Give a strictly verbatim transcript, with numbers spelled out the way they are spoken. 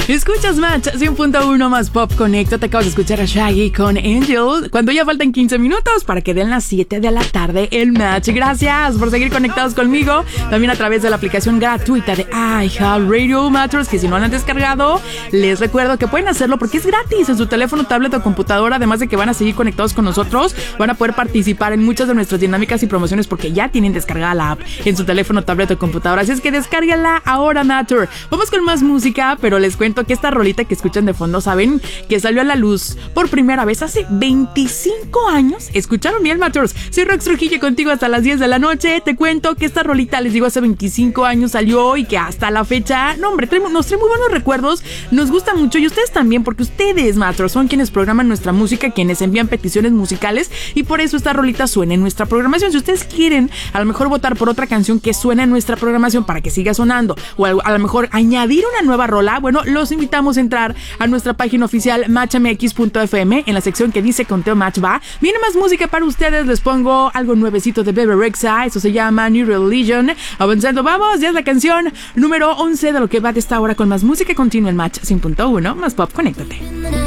Escuchas Match cien punto uno más Pop Conecta. Te acabas de escuchar a Shaggy con Angel. Cuando ya faltan quince minutos para que den las siete de la tarde el Match. Gracias por seguir conectados conmigo. También a través de la aplicación gratuita de iHeartRadio Matters, que si no la han descargado, les recuerdo que pueden hacerlo porque es gratis en su teléfono, tablet o computadora. Además de que van a seguir conectados con nosotros, van a poder participar en muchas de nuestras dinámicas y promociones porque ya tienen descargada la app en su teléfono, tablet o computadora. Así es que descárguenla ahora, Matter. Vamos con más música, pero les cuento que esta rolita que escuchan de fondo, ¿saben? Que salió a la luz por primera vez hace veinticinco años. ¿Escucharon bien, Matters? Soy Rox Trujillo contigo hasta las diez de la noche. Te cuento que esta rolita, les digo, hace veinticinco años salió y que hasta la fecha, no hombre, trae, nos trae muy buenos recuerdos. Nos gusta mucho y ustedes también, porque ustedes, Matters, son quienes programan nuestra música, quienes envían peticiones musicales y por eso esta rolita suena en nuestra programación. Si ustedes quieren a lo mejor votar por otra canción que suene en nuestra programación para que siga sonando o a, a lo mejor añadir una nueva rola, bueno, los invitamos a entrar a nuestra página oficial match m x punto f m en la sección que dice Conteo Match va. Viene más música para ustedes, les pongo algo nuevecito de Bebe Rexha, eso se llama New Religion. Avanzando, vamos, ya es la canción número once de lo que va de esta hora con más música continua en Match cien punto uno más Pop, conéctate.